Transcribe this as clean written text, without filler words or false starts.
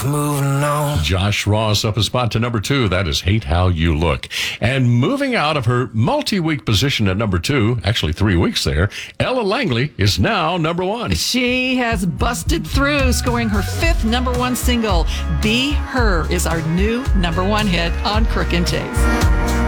moving on. Josh Ross up a spot to number 2. That is Hate How You Look. And moving out of her multi-week position at number 2, actually 3 weeks there, Ella Langley is now number 1. She has busted through, scoring her 5th number 1 single. Be Her is our new number 1 hit on Crook and Chase.